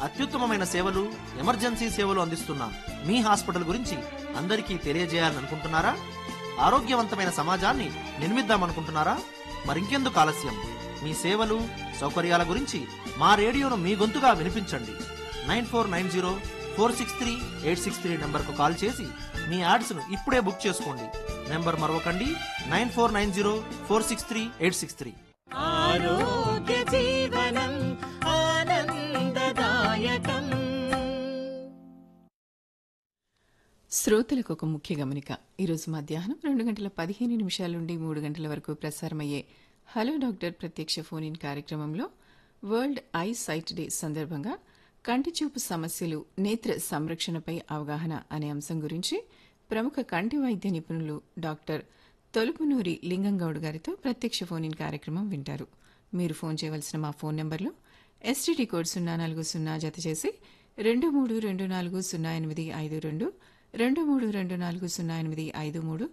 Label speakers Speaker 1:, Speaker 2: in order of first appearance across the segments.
Speaker 1: అత్యుత్తమమైన సేవలు, ఎమర్జెన్సీ సేవలు అందిస్తున్న మీ హాస్పిటల్ గురించి అందరికీ తెలియజేయాలనుకుంటున్నారా? ఆరోగ్యవంతమైన సమాజాన్ని నిర్మిద్దామనుకుంటున్నారా? మరింకెందుకు ఆలస్యం? మీ సేవలు, సౌకర్యాల గురించి మా రేడియోను మీ గొంతుగా వినిపించండి. 9490463863 నంబర్కు కాల్ చేసి మీ యాడ్స్ను ఇప్పుడే బుక్ చేసుకోండి. నెంబర్ మరొకండి, 9490463863.
Speaker 2: ఆరోగ్య జీవనం ఆనందదాయకం.
Speaker 3: శ్రోతలకు ఒక ముఖ్య గమనిక. ఈరోజు మధ్యాహ్నం 2:15 నుండి 3 వరకు ప్రసారమయ్యే హలో డాక్టర్ ప్రత్యక్ష ఫోన్ ఇన్ కార్యక్రమంలో వరల్డ్ ఐ సైట్ డే సందర్భంగా కంటి చూపు సమస్యలు, నేత్ర సంరక్షణపై అవగాహన అనే అంశం గురించి ప్రముఖ కంటి వైద్య నిపుణులు డాక్టర్ తొలుపునూరి లింగంగౌడ్ గారితో ప్రత్యక్ష ఫోన్ ఇన్ కార్యక్రమం వింటారు. మీరు ఫోన్ చేయవలసిన మా ఫోన్ నంబర్లు ఎస్టీడీ కోడ్ 040 జత చేసి 23240852, 23240853,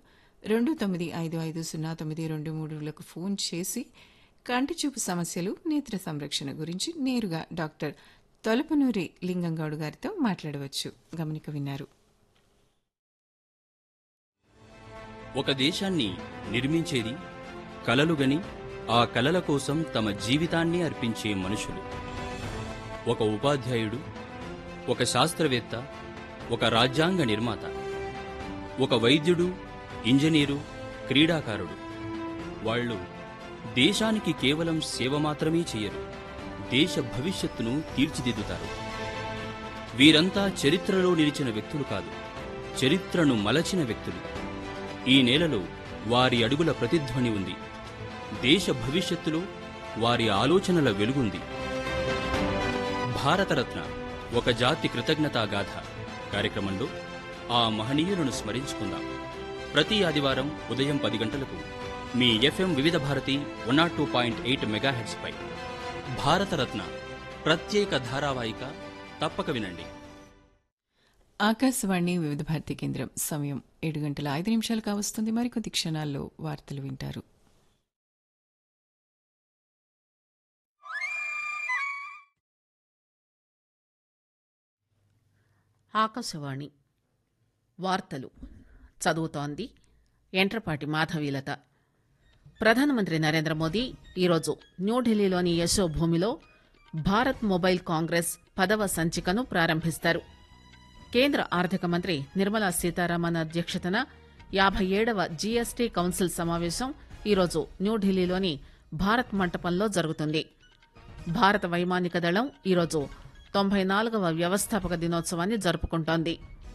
Speaker 3: 29550923లకు ఫోన్ చేసి కంటి చూపు సమస్యలు, నేత్ర సంరక్షణ గురించి నేరుగా డాక్టర్ తొలుపునూరి లింగంగౌడ్ గారితో మాట్లాడవచ్చు. గమనిక విన్నారు.
Speaker 4: ఒక దేశాన్ని నిర్మించేది కలలుగని, ఆ కలల కోసం తమ జీవితాన్ని అర్పించే మనుషులు. ఒక ఉపాధ్యాయుడు, ఒక శాస్త్రవేత్త, ఒక రాజ్యాంగ నిర్మాత, ఒక వైద్యుడు, ఇంజనీరు, క్రీడాకారుడు. వాళ్ళు దేశానికి కేవలం సేవ మాత్రమే చేయరు, దేశ భవిష్యత్తును తీర్చిదిద్దుతారు. వీరంతా చరిత్రలో నిలిచిన వ్యక్తులు కాదు, చరిత్రను మలచిన వ్యక్తులు. ఈ నేలలో వారి అడుగుల ప్రతిధ్వని ఉంది. దేశ భవిష్యత్తులో వారి ఆలోచనల వెలుగుంది. భారతరత్న ఒక జాతి కృతజ్ఞతాగాథ కార్యక్రమంలో ఆ మహనీయులను స్మరించుకుందాం. ప్రతి ఆదివారం ఉదయం 10 గంటలకు మీ ఎఫ్ఎం వివిధ భారతి 102.8 మెగాహెర్ట్జ్ పై భారతరత్న ప్రత్యేక ధారావాహిక తప్పక వినండి.
Speaker 3: ఆకాశవాణి వివిధ భారతి కేంద్రం. సమయం 7:05 కావస్తుంది. మరికొద్ది క్షణాల్లో వార్తలు వింటారు.
Speaker 5: ఆకాశవాణి వార్తలు చదువుతోంది ఎంట్రపాటి మాధవీలత. ప్రధానమంత్రి నరేంద్ర మోదీ ఈరోజు న్యూఢిల్లీలోని యశోభూమిలో భారత్ మొబైల్ కాంగ్రెస్ 10వ సంచికను ప్రారంభిస్తారు. కేంద్ర ఆర్థిక మంత్రి నిర్మలా సీతారామన్ అధ్యక్షతన 57వ జీఎస్టీ కౌన్సిల్ సమావేశం ఈరోజు న్యూఢిల్లీలోని భారత్ మంటపంలో జరుగుతుంది. భారత వైమానిక దళం ఈరోజు 94వ వ్యవస్థాపక దినోత్సవాన్ని జరుపుకుంటోంది.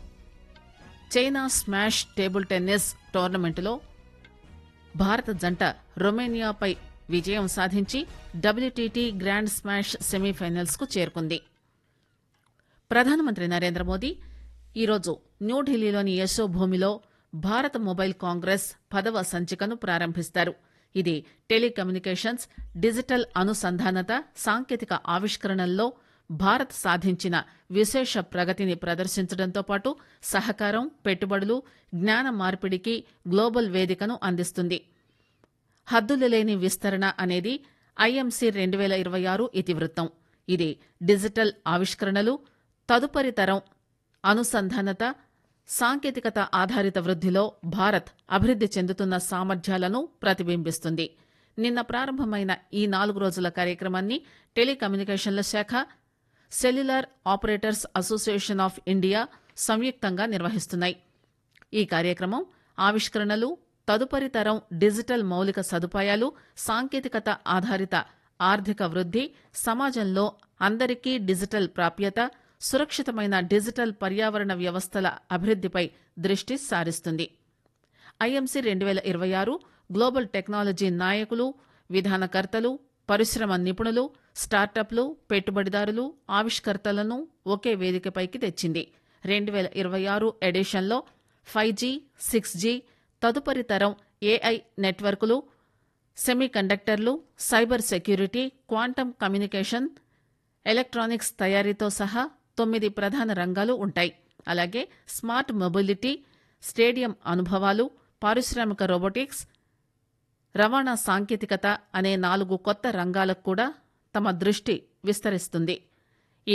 Speaker 5: చైనా స్మాష్ టేబుల్ టెన్నిస్ టోర్నమెంటులో భారత జంట రొమేనియాపై విజయం సాధించి డబ్ల్యూటీటీ గ్రాండ్ స్మాష్ సెమీఫైనల్స్ కు చేరుకుంది. ప్రధానమంత్రి నరేంద్ర మోదీ ఈరోజు న్యూఢిల్లీలోని యశోభూమిలో భారత మొబైల్ కాంగ్రెస్ 10వ సంచికను ప్రారంభిస్తారు. ఇది టెలికమ్యూనికేషన్స్, డిజిటల్ అనుసంధానత, సాంకేతిక ఆవిష్కరణల్లో భారత్ సాధించిన విశేష ప్రగతిని ప్రదర్శించడంతో పాటు సహకారం, పెట్టుబడులు, జ్ఞాన మార్పిడికి గ్లోబల్ వేదికను అందిస్తుంది. హద్దులులేని విస్తరణ అనేది ఐఎంసీ 2026 ఇతివృత్తం. ఇది డిజిటల్ ఆవిష్కరణలు, తదుపరి తరం అనుసంధానత, సాంకేతికత ఆధారిత వృద్ధిలో భారత్ అభివృద్ది చెందుతున్న సామర్థ్యాలను ప్రతిబింబిస్తుంది. నిన్న ప్రారంభమైన ఈ 4 రోజుల కార్యక్రమాన్ని టెలికమ్యూనికేషన్ల శాఖ, cellular operators association of India సంయుక్తంగా నిర్వహిస్తున్నాయి. ఈ కార్యక్రమం ఆవిష్కరణలు, తదుపరి తరం డిజిటల్ మౌలిక సదుపాయాలు, సాంకేతికత ఆధారిత ఆర్థిక వృద్ధి, సమాజంలో అందరికీ డిజిటల్ ప్రాప్యత, సురక్షితమైన డిజిటల్ పర్యావరణ వ్యవస్థల అభివృద్దిపై దృష్టి సారిస్తుంది. ఐఎంసీ 2026 గ్లోబల్ టెక్నాలజీ నాయకులు, విధానకర్తలు, పరిశ్రమ నిపుణులు, స్టార్టప్లు, పెట్టుబడిదారులు, ఆవిష్కర్తలను ఒకే వేదికపైకి తెచ్చింది. 2026 ఎడిషన్లో 5G, 6G, తదుపరి తరం AI నెట్వర్కులు, సెమీకండక్టర్లు, cyber security, quantum communication, electronics తయారీతో సహా 9 ప్రధాన రంగాలు ఉంటాయి. అలాగే స్మార్ట్ మొబిలిటీ, స్టేడియం అనుభవాలు, పారిశ్రామిక రోబోటిక్స్, రవాణా సాంకేతికత అనే 4 కొత్త రంగాలకు కూడా తమ దృష్టి విస్తరిస్తుంది.